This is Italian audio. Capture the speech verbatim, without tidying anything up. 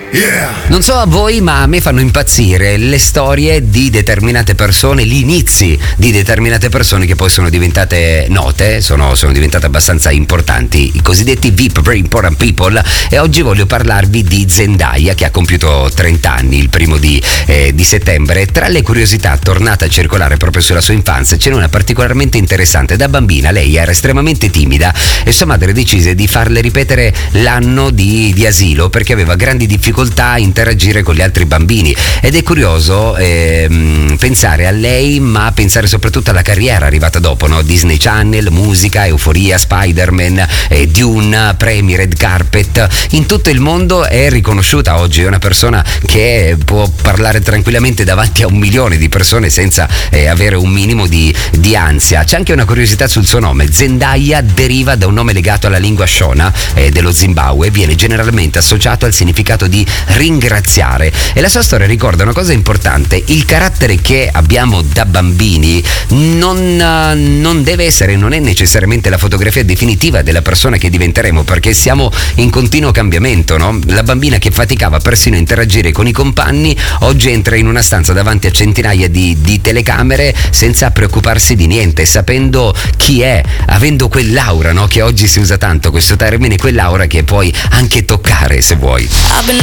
Yeah. Non so a voi, ma a me fanno impazzire le storie di determinate persone, gli inizi di determinate persone che poi sono diventate note, sono, sono diventate abbastanza importanti, i cosiddetti V I P, Very Important People. E oggi voglio parlarvi di Zendaya, che ha compiuto trenta anni il primo di, eh, di settembre. Tra le curiosità tornata a circolare proprio sulla sua infanzia ce n'è una particolarmente interessante. Da bambina lei era estremamente timida e sua madre decise di farle ripetere l'anno di, di asilo perché aveva grandi difficoltà a interagire con gli altri bambini. Ed è curioso ehm, pensare a lei, ma pensare soprattutto alla carriera arrivata dopo, no? Disney Channel, musica, Euforia, Spider-Man, eh, Dune, premi, red carpet. In tutto il mondo è riconosciuta oggi, è una persona che può parlare tranquillamente davanti a un milione di persone senza eh, avere un minimo di, di ansia. C'è anche una curiosità sul suo nome. Zendaya deriva da un nome legato alla lingua Shona eh, dello Zimbabwe, viene generalmente associato al significato di ringraziare, e la sua storia ricorda una cosa importante: il carattere che abbiamo da bambini non, non deve essere, non è necessariamente la fotografia definitiva della persona che diventeremo, perché siamo in continuo cambiamento, no? La bambina che faticava persino a interagire con i compagni oggi entra in una stanza davanti a centinaia di, di telecamere senza preoccuparsi di niente, sapendo chi è, avendo quell'aura, no? Che oggi si usa tanto questo termine, quell'aura che puoi anche toccare se vuoi.